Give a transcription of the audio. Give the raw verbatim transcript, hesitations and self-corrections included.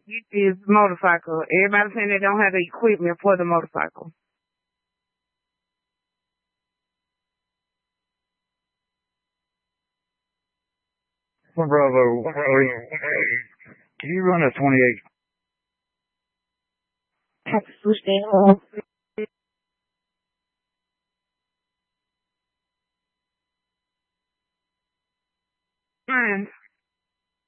Is motorcycle. Everybody saying they don't have the equipment for the motorcycle. One Bravo, one Bravo, can you run a twenty-eight? Have to switch that on. And